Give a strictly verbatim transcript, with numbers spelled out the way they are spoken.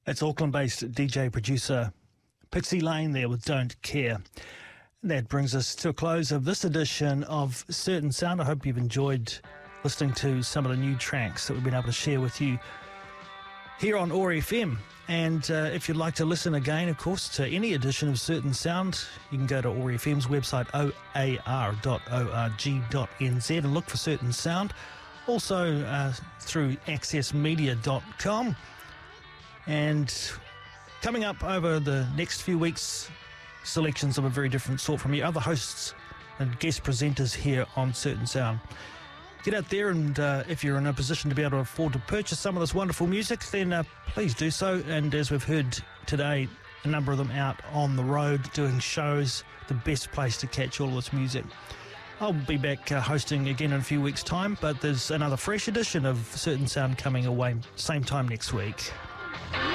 It's Auckland-based D J producer Pixie Lane there with Don't Care. That brings us to a close of this edition of Certain Sound. I hope you've enjoyed listening to some of the new tracks that we've been able to share with you here on O A R F M. And uh, if you'd like to listen again, of course, to any edition of Certain Sound, you can go to O A R F M's website, o a r dot org dot n z, and look for Certain Sound. Also uh, through access media dot com. And coming up over the next few weeks, selections of a very different sort from your other hosts and guest presenters here on Certain Sound. Get out there, and uh, if you're in a position to be able to afford to purchase some of this wonderful music, then uh, please do so. And as we've heard today, a number of them out on the road doing shows, the best place to catch all this music. I'll be back uh, hosting again in a few weeks' time, but there's another fresh edition of Certain Sound coming away same time next week.